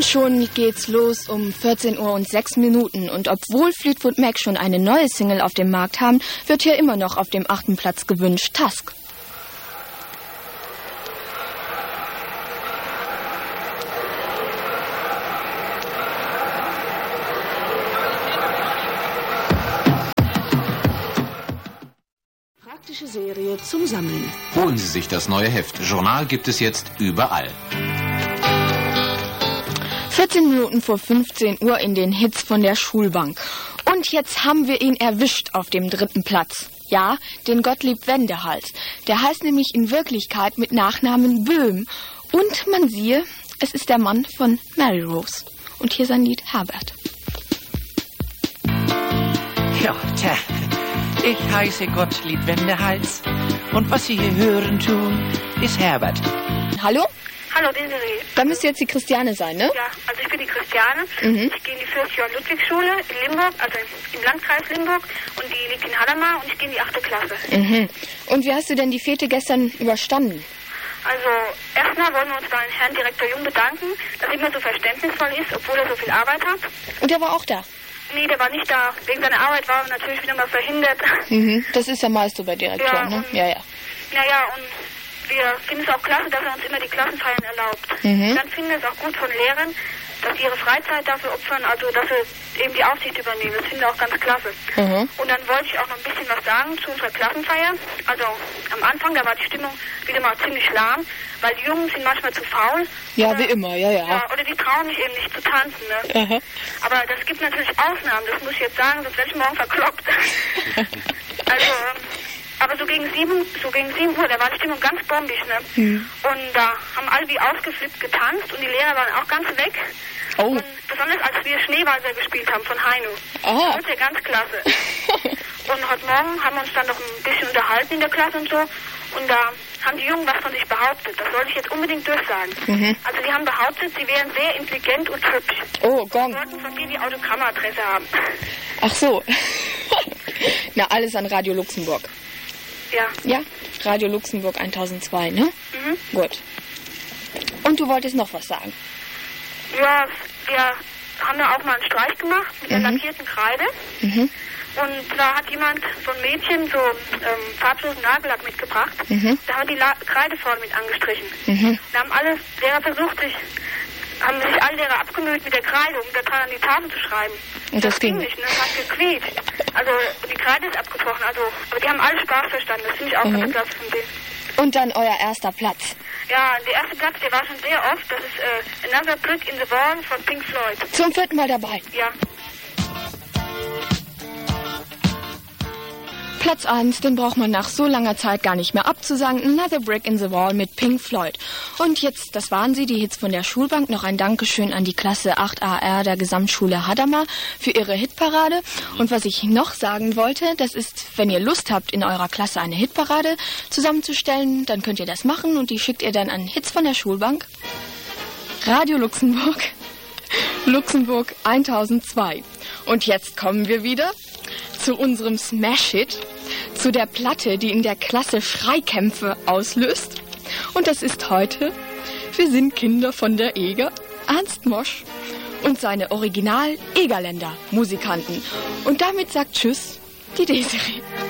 Schon geht's los um 14:06 und obwohl Fleetwood Mac schon eine neue Single auf dem Markt haben, wird hier immer noch auf dem 8. Platz gewünscht, Tusk. Praktische Serie zum Sammeln. Holen Sie sich das neue Heft. Journal gibt es jetzt überall. 14:15 in den Hits von der Schulbank. Und jetzt haben wir ihn erwischt auf dem 3. Platz. Ja, den Gottlieb Wendehals. Der heißt nämlich in Wirklichkeit mit Nachnamen Böhm. Und man siehe, es ist der Mann von Mary Rose. Und hier sein Lied Herbert. Ja, tja. Ich heiße Gottlieb Wendehals und was Sie hier hören tun, ist Herbert. Hallo? Hallo, Desiree. Da müsste jetzt die Christiane sein, ne? Ja, also ich bin die Christiane. Ich gehe in die Fürst-Johann-Ludwig-Schule in Limburg, also im Landkreis Limburg. Und die liegt in Hadamar und ich gehe in die 8. Klasse. Und wie hast du denn die Fete gestern überstanden? Also, erstmal wollen wir uns bei Herrn Direktor Jung bedanken, dass er immer so verständnisvoll ist, obwohl er so viel Arbeit hat. Und er war auch da? Nee, der war nicht da. Wegen seiner Arbeit war er natürlich wieder mal verhindert. Das ist ja meist so bei Direktoren, ne? Ja. Naja, und wir finden es auch klasse, dass er uns immer die Klassenfeiern erlaubt. Dann finden wir es auch gut von Lehrern, dass sie ihre Freizeit dafür opfern, also dass sie eben die Aufsicht übernehmen. Das finden wir auch ganz klasse. Und dann wollte ich auch noch ein bisschen was sagen zu unserer Klassenfeier. Also am Anfang, da war die Stimmung wieder mal ziemlich lahm, weil die Jungen sind manchmal zu faul. Ja, wie immer, ja. Oder die trauen sich eben nicht zu tanzen, ne? Aber das gibt natürlich Ausnahmen, das muss ich jetzt sagen, sonst werde ich morgen verkloppt. Also, aber so gegen 7 Uhr, da war die Stimmung ganz bombig, ne? Und da haben alle wie ausgeflippt getanzt und die Lehrer waren auch ganz weg. Oh. Und besonders als wir Schneeweiser gespielt haben von Heino. Aha. Das ist ja ganz klasse. Und heute Morgen haben wir uns dann noch ein bisschen unterhalten in der Klasse und so. Und da haben die Jungen was von sich behauptet. Das sollte ich jetzt unbedingt durchsagen. Also die haben behauptet, sie wären sehr intelligent und hübsch. Oh, Gong. Sie wollten von mir die Autogrammadresse haben. Ach so. Na, alles an Radio Luxemburg. Ja. Ja, Radio Luxemburg 1002, ne? Gut. Und du wolltest noch was sagen? Ja, wir haben ja auch mal einen Streich gemacht mit der lackierten Kreide. Und da hat jemand, so ein Mädchen, so farblosen Nagellack mitgebracht. Da haben wir die Kreide vorne mit angestrichen. Da haben alle Lehrer versucht, haben sich alle Lehrer abgemüht mit der Kreide, um da dran an die Tafel zu schreiben. Und das ging nicht, ne? Das hat gequietscht. Also die Kreide ist abgebrochen, also, aber die haben alle Spaß verstanden. Das finde ich auch ganz klasse von denen. Und dann euer erster Platz. Ja, der erste Platz, der war schon sehr oft. Das ist Another Brick in the Wall von Pink Floyd. Zum 4. Mal dabei. Ja. Platz 1, den braucht man nach so langer Zeit gar nicht mehr abzusagen. Another Brick in the Wall mit Pink Floyd. Und jetzt, das waren sie, die Hits von der Schulbank. Noch ein Dankeschön an die Klasse 8AR der Gesamtschule Hadamar für ihre Hitparade. Und was ich noch sagen wollte, das ist, wenn ihr Lust habt, in eurer Klasse eine Hitparade zusammenzustellen, dann könnt ihr das machen und die schickt ihr dann an Hits von der Schulbank. Radio Luxemburg, Luxemburg 1002. Und jetzt kommen wir wieder zu unserem Smash-Hit, zu der Platte, die in der Klasse Schreikämpfe auslöst. Und das ist heute Wir sind Kinder von der Eger, Ernst Mosch und seine Original-Egerländer Musikanten. Und damit sagt Tschüss, die Desiree.